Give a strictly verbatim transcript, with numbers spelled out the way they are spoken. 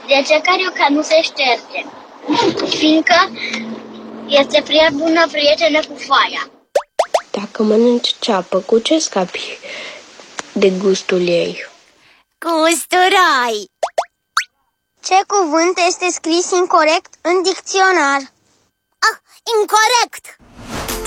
De cecariu ca nu se șterge, fiindcă este prea bună prietenă cu foaia. Dacă mănânci ceapă, cu ce scapi de gustul ei? Cu usturoi. Ce cuvânt este scris incorect în dicționar? Ah, incorect!